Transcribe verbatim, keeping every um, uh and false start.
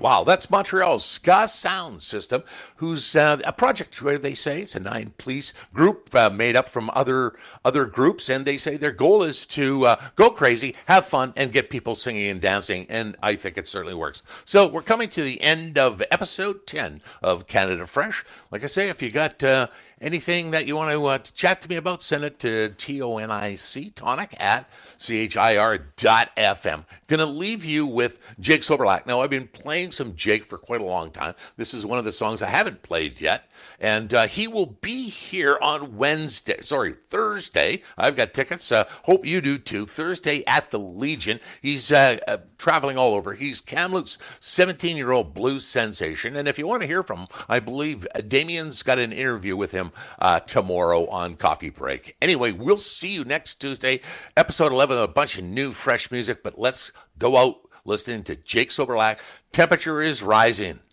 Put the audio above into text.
Wow, that's Montreal's Ska Sound System, who's uh, a project where they say it's a nine-piece group uh, made up from other other groups, and they say their goal is to uh, go crazy, have fun, and get people singing and dancing, and I think it certainly works. So we're coming to the end of episode ten of Canada Fresh. Like I say, if you got uh, anything that you want to, uh, to chat to me about, send it to T O N I C, tonic, at C H I R dot F M. Going to leave you with Jake Soberlack. Now, I've been playing some Jake for quite a long time. This is one of the songs I haven't played yet. And uh, he will be here on Wednesday, sorry, Thursday. I've got tickets. Uh, hope you do too. Thursday at the Legion. He's uh, uh, traveling all over. He's Kamloops' seventeen-year-old blues sensation. And if you want to hear from him, I believe Damien's got an interview with him uh, tomorrow on Coffee Break. Anyway, we'll see you next Tuesday, episode eleven, a bunch of new, fresh music. But let's go out listening to Jake Soberlack. Temperature is rising.